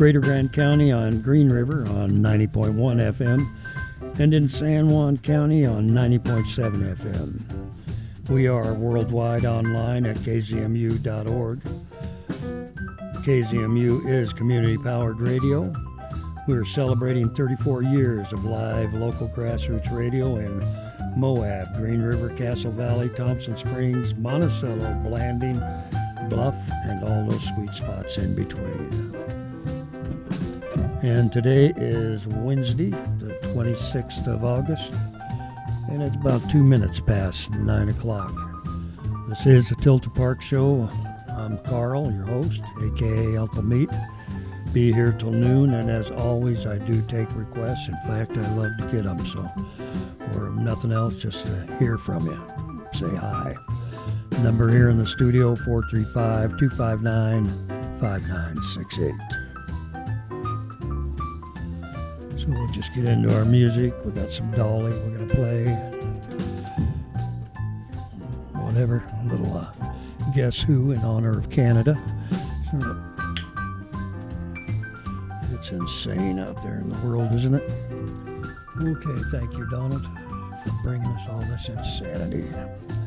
Greater Grand County on Green River on 90.1 FM and in San Juan County on 90.7 FM. We are worldwide online at kzmu.org. KZMU is community-powered radio. We're celebrating 34 years of live local grassroots radio in Moab, Green River, Castle Valley, Thompson Springs, Monticello, Blanding, Bluff, and all those sweet spots in between. And today is Wednesday, the 26th of August, and it's about 2 minutes past 9 o'clock. This is the Tilted Park Show. I'm Carl, your host, a.k.a. Uncle Meat. Be here till noon, and as always, I do take requests. In fact, I love to get them, so, or if nothing else, just to hear from you. Say hi. Number here in the studio, 435-259-5968. So we'll just get into our music. We got some Dolly we're going to play. Whatever, a little Guess Who in honor of Canada. So, it's insane out there in the world, isn't it? Okay, thank you, Donald, for bringing us all this insanity.